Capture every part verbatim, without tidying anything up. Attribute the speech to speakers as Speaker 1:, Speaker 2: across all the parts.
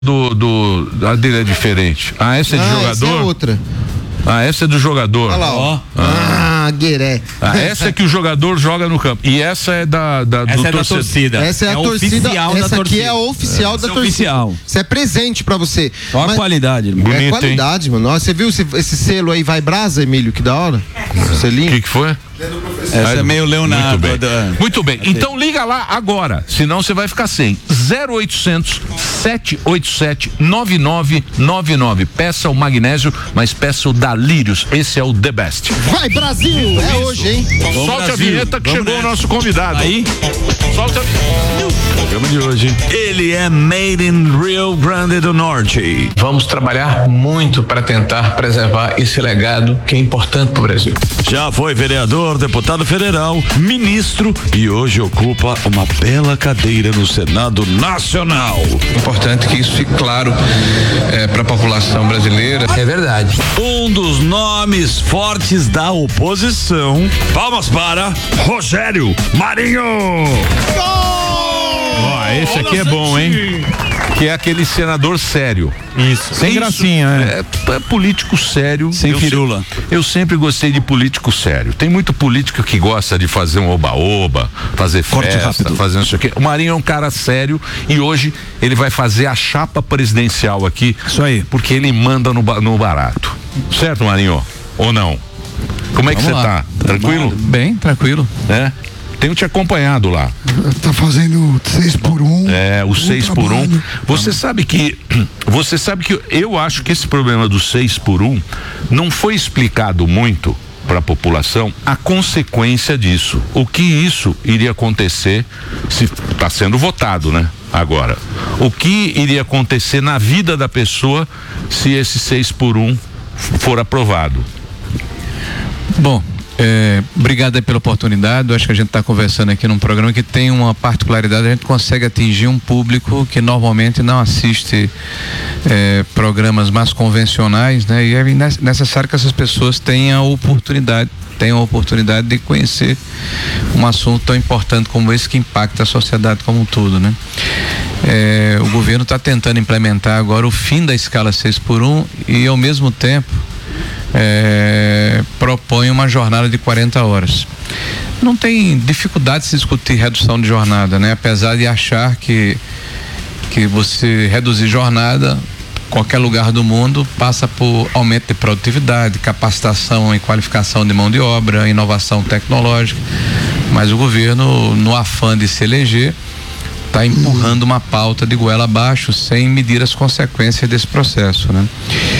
Speaker 1: do, do, a dele é diferente. Ah, essa é de ah, jogador? Essa é
Speaker 2: outra.
Speaker 1: Ah, essa é do jogador.
Speaker 2: Olha lá, ó. Ah, ah Gueré.
Speaker 1: Ah, essa é que o jogador joga no campo. E essa é da, da,
Speaker 3: essa
Speaker 1: do
Speaker 3: é da torcida.
Speaker 2: Essa é, é a torcida. Oficial essa da aqui torcida. É a oficial é. da essa torcida. Oficial. Isso é presente pra você.
Speaker 3: Só a qualidade,
Speaker 2: irmão. Bonito, é qualidade, hein? Mano. Você viu esse, esse selo aí, Vai Brasa, Emílio? Que da hora.
Speaker 1: O selinho. O que que foi?
Speaker 3: Essa é meio Leonardo.
Speaker 1: Muito bem. Da... Muito bem. Então liga lá agora, senão você vai ficar sem. zero oitocentos, sete oito sete, nove nove nove nove. Peça o magnésio, mas peça o Dalírios. Esse é o The Best.
Speaker 2: Vai, Brasil! É hoje, hein?
Speaker 1: Vamos Solte Brasil. A vinheta que Vamos chegou nessa. O nosso convidado. Aí. Solta a vinheta. Programa de hoje.
Speaker 4: Ele é made in Rio Grande do Norte.
Speaker 5: Vamos trabalhar muito para tentar preservar esse legado que é importante para o Brasil.
Speaker 4: Já foi vereador, deputado federal, ministro e hoje ocupa uma bela cadeira no Senado Nacional.
Speaker 5: Importante que isso fique claro é, para a população brasileira.
Speaker 2: É verdade.
Speaker 4: Um dos nomes fortes da oposição. Palmas para Rogério Marinho.
Speaker 1: Ó, esse aqui é bom, hein? Que é aquele senador sério.
Speaker 3: Isso. Sem
Speaker 1: Isso,
Speaker 3: gracinha, né?
Speaker 1: É, é político sério.
Speaker 3: Sem
Speaker 1: eu
Speaker 3: firula.
Speaker 1: Se, eu sempre gostei de político sério. Tem muito político que gosta de fazer um oba-oba, fazer Corte festa, rápido. Fazer não sei o quê. O Marinho é um cara sério e hoje ele vai fazer a chapa presidencial aqui.
Speaker 3: Isso aí.
Speaker 1: Porque ele manda no, no barato. Certo, Marinho? Ou não? Como é que você tá? Tranquilo?
Speaker 3: Bem, tranquilo.
Speaker 1: É? Tenho te acompanhado lá.
Speaker 6: Tá fazendo seis por um.
Speaker 1: É, o seis por um. Você sabe que, você sabe que eu acho que esse problema do seis por um não foi explicado muito para a população a consequência disso. O que isso iria acontecer se está sendo votado, né? Agora, o que iria acontecer na vida da pessoa se esse seis por um for aprovado?
Speaker 7: Bom, É, obrigado aí pela oportunidade. Eu acho que a gente está conversando aqui num programa que tem uma particularidade: a gente consegue atingir um público que normalmente não assiste é, programas mais convencionais, né? E é necessário que essas pessoas tenham a oportunidade tenham a oportunidade de conhecer um assunto tão importante como esse, que impacta a sociedade como um todo, né? É, o governo está tentando implementar agora o fim da escala seis por um e, ao mesmo tempo, É, propõe uma jornada de quarenta horas. Não tem dificuldade de se discutir redução de jornada, né? Apesar de achar que que você reduzir jornada, qualquer lugar do mundo, passa por aumento de produtividade, capacitação e qualificação de mão de obra, inovação tecnológica, mas o governo, no afã de se eleger, está empurrando uma pauta de goela abaixo sem medir as consequências desse processo, né?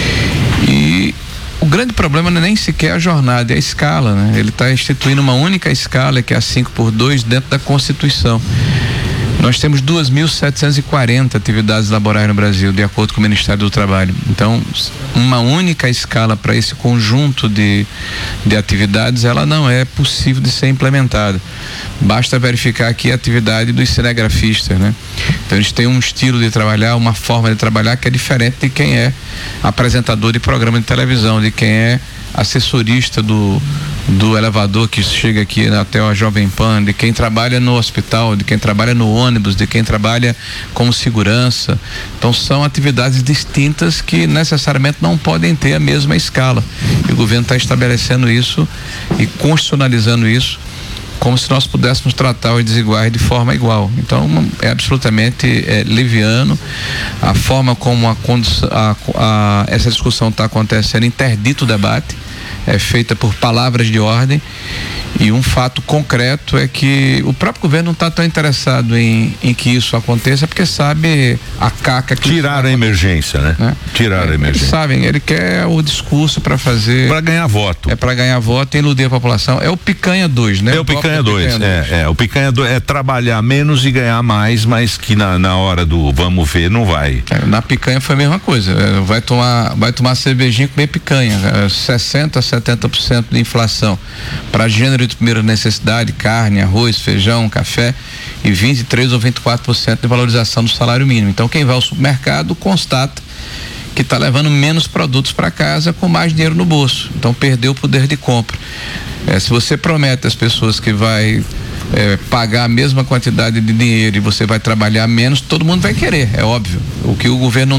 Speaker 7: E o grande problema não é nem sequer a jornada, é a escala, né? Ele está instituindo uma única escala, que é a cinco por dois, dentro da Constituição. Nós temos duas mil setecentas e quarenta atividades laborais no Brasil, de acordo com o Ministério do Trabalho. Então, uma única escala para esse conjunto de, de atividades, ela não é possível de ser implementada. Basta verificar aqui a atividade dos cinegrafistas, né? Então, eles têm um estilo de trabalhar, uma forma de trabalhar que é diferente de quem é apresentador de programa de televisão, de quem é assessorista do, do elevador que chega aqui até a Jovem Pan, de quem trabalha no hospital, de quem trabalha no ônibus, de quem trabalha como segurança. Então, são atividades distintas que necessariamente não podem ter a mesma escala. E o governo está estabelecendo isso e constitucionalizando isso, como se nós pudéssemos tratar os desiguais de forma igual. Então, é absolutamente é, leviano a forma como a, a, a, essa discussão está acontecendo, interdito o debate, é feita por palavras de ordem. E um fato concreto é que o próprio governo não está tão interessado em, em que isso aconteça, porque sabe a caca que...
Speaker 1: Tirar a emergência, né? né? Tirar é, a emergência.
Speaker 7: Eles sabem, ele quer o discurso para fazer...
Speaker 1: Para ganhar voto.
Speaker 7: É para ganhar voto e iludir a população. É o picanha dois, né?
Speaker 1: É o, o picanha dois, é, é. O picanha dois é trabalhar menos e ganhar mais, mas que na, na hora do vamos ver não vai.
Speaker 7: É, na picanha foi a mesma coisa. Vai tomar, vai tomar cervejinha e comer picanha. sessenta a setenta por cento de inflação. Para gênero de primeira necessidade, carne, arroz, feijão, café, e vinte e três ou vinte e quatro por cento de valorização do salário mínimo. Então, quem vai ao supermercado constata que está levando menos produtos para casa com mais dinheiro no bolso. Então, perdeu o poder de compra. É, se você promete às pessoas que vai é, pagar a mesma quantidade de dinheiro e você vai trabalhar menos, todo mundo vai querer, é óbvio. O que o governo não